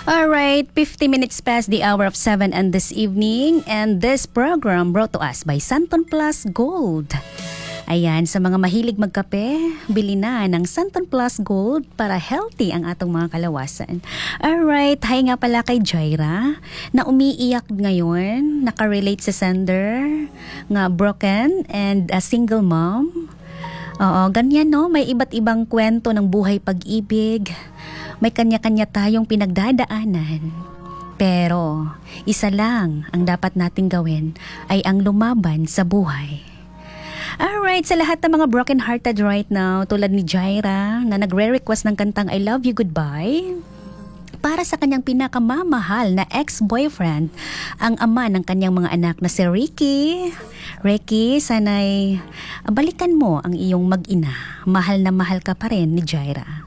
Alright, 50 minutes past the hour of 7 and this evening, and this program brought to us by Santon Plus Gold. Ayan, sa mga mahilig magkape, bili na ng Santon Plus Gold para healthy ang atong mga kalawasan. Alright, hi nga pala kay Jaira na umiiyak ngayon, nakarelate sa sender, nga broken and a single mom. Oo, ganyan no, may iba't ibang kwento ng buhay pag-ibig. May kanya-kanya tayong pinagdadaanan. Pero, isa lang ang dapat nating gawin ay ang lumaban sa buhay. Alright, sa lahat ng mga broken-hearted right now, tulad ni Jaira na nagre-request ng kantang I Love You Goodbye, para sa kanyang pinakamamahal na ex-boyfriend, ang ama ng kanyang mga anak na si Ricky. Ricky, sana'y balikan mo ang iyong mag-ina. Mahal na mahal ka pa rin ni Jaira.